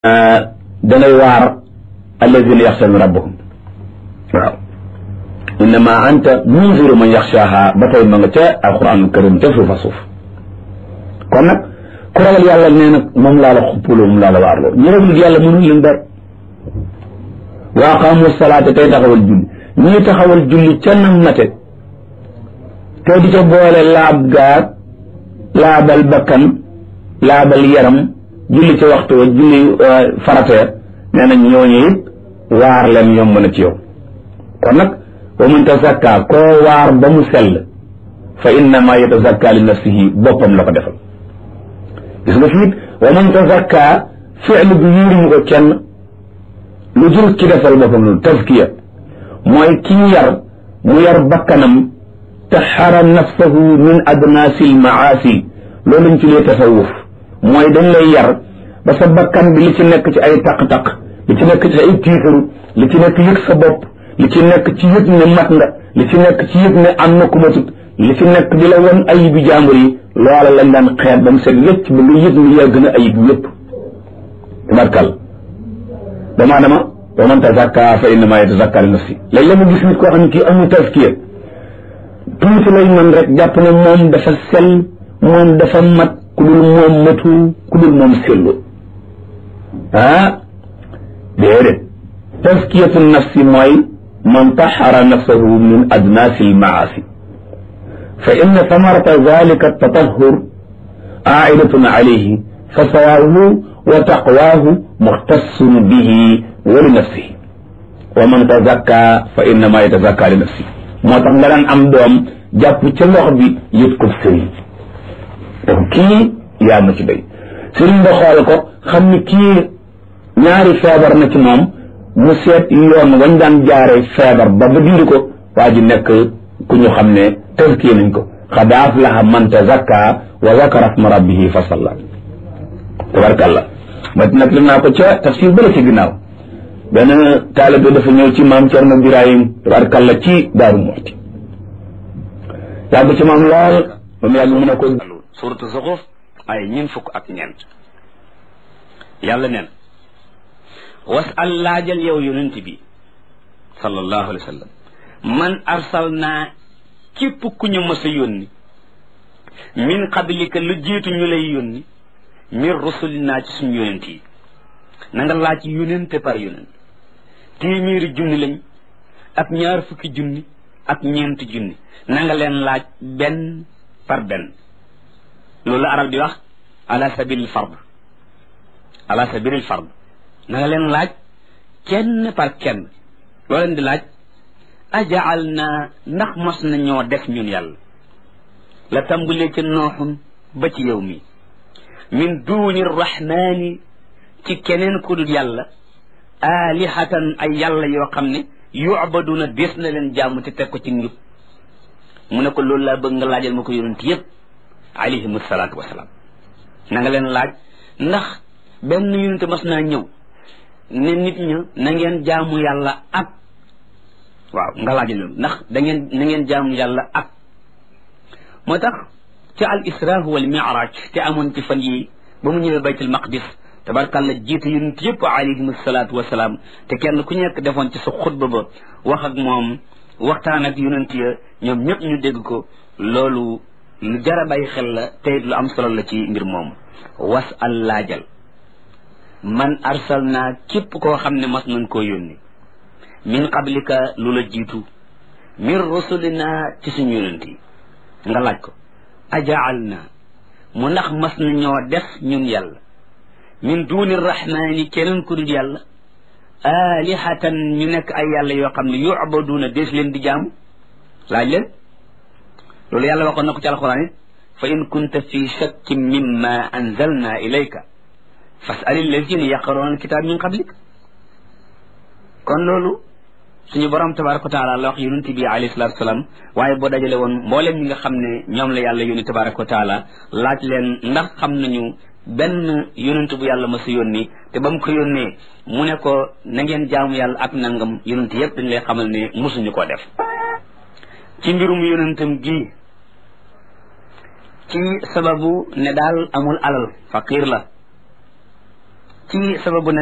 danay waar alladina yaxshawna rabbahum waaw innama anta munziru man yaxshaaha ba tey ma nga ca alquranul karim ca suufa suuf kon nag ku ragal yàlla nee nag moom laa la xuppuloo moom laa la waarloo ñu ragal yàlla mënul leen dara wa aqaamu salaata tey taxawal julli ñii taxawal julli ca nam mate te di ca boole laab gaag laabal bakkan laabal yaram julli ca waxtu wa julli faratee nee nañ ñooñu it waar leen yomb na ci yow kon nag wa man tazakka koo waar ba mu sell fa innama yatazakka li nafsihi boppam la ko defal gis nga fiit wa man tazakka fi'lu bi yurimu ko kenn lu dul ci defal boppam lu tazkiya mooy kii yar mu yar bakkanam taxara nafsahu min adnasil maasi loolu lañ ci lee tasawuf mooy dañ lay yar ba sa bakkan bi li ci nekk ci ay taq-taq li ci nekk ci ay tiitaru li ci nekk yëg sa bopp li ci nekk ci yëg ne mat nga li ci nekk ci yëg ne am na ku matut li ci nekk di la won ayib bi jàmbur yi loola lañ daan xeet ba mu set wécc ba nga yëg ni yaa gën a ayib yëpp tabarkal dama dama wa man tazakka fa innama yatazakka li nafsi léegi la mu gis nit koo xam ne kii amul tazkiya tuuti lay mën rek jàpp ne moom dafa sell moom dafa mat ku dul moom matu ku dul moom sellu déedéet tazkiyatu nafsi mooy man taxara nafsahu min adnaasi almaasi fa inna samarata dalika tatahur aidatun alayhi fa sawaahu wa taqwaahu muxtassun bihi wa li nafsihi wa man tazakka fa innama yatazakka li nafsihi moo tax nga daan am doom jàpp ca lox bi yët ko sëriñ donc kii yaa ma ci day sëriñ ba xool ko xam ni kii ñaari feebar na ci moom mu seet yoon wañ daan jaare feebar ba dindi ko waa ji nekk ku ñu xam ne tazkiya nañ ko qad aflaha man tazakka wa zakara isma rabbihi fa salla tabarakallah ma nag lim naa ko ca tafsir bële ci ginnaaw benn taalibe dafa ñëw ci maam Cerno Birahim tabarakallah ci Daaru Muxti yàgg ci maam lool ba mu yàgg mu ne ko suuratu Zuxruf ay ñeent fukk ak ñeent yàlla neen wasal laajal yow yonent bi sallallahu alayhi wa sallam man arsalnaa képp ku ñu mës a yónni min qablika lu jiitu ñu lay yónni min rusulinaa ci suñu yonent yi na nga laaj yonente par yonent téeméeri junni lañ ak ñaar fukki junni ak ñeenti junni na nga leen laaj benn par benn loolu la arab di wax ala sabilil fard ala sabilil fard na nga leen laaj kenn par kenn loo leen di laaj ajaal naa ndax mos na ñoo def ñun yàlla la tàmbalee ca nooxun ba ci yow mi min duuni rahmaani ci keneen ku dul yàlla alihatan ay yàlla yoo xam ne yu'baduna des na leen jaamu te teg ko ci njub mu ne ko loolu laa bëgg nga laajal ma ko yonent yëpp alayhim salaatu wasalaam na nga leen laaj ndax benn yonent mas naa ñëw ne nit ña na ngeen jaamu yàlla ak waaw nga laajal loolu ndax na ngeen jaamu yàlla ak moo tax ci al isra wal mi'raj te amoon ci fan yi ba mu ñëwee baytul maqdis tabarkàlla jiitu yonent yëpp alayhim salaatu wasalaam te kenn ku nekk defoon ci sa xutba ba wax ak moom waxtaan ak yonent ya ñoom ñëpp ñu dégg ko loolu lu jara bàyyi xel la te lu am solo la ci mbir moom was al laajal man arsalnaa képp koo xam ne mas nañ koo yónni min qablika lu la jiitu min rusulina ci suñu yonent yi nga laaj ko ajaal naa mu ndax mas na ñoo def ñun yàlla min duuni rahmaani keneen ku dul yàlla alihatan ñu nekk ay yàlla yoo xam ne yu'baduuna dees leen di jaamu laaj leen loolu yàlla waxoon na ko ci alquran it fa in kunta fi shakkin mimma anzalna ilayka fas'al allazina yaqra'una alkitab min qablik kon loolu suñu borom tabaraka wa taala la wax yonent bi alayhi salatu wasalaam waaye boo dajale woon mbooleem ñi nga xam ne ñoom la yàlla yónni tabaraka wa taala laaj leen ndax xam nañu benn yonent bu yàlla ma sa yónni te ba mu ko yónnee mu ne ko na ngeen jaamu yàlla ak nangam yonent yëpp dañ lay xamal ne mosuñu koo def ci mbirum yonentam gi ci sababu ne daal amul alal faqir la ci sababu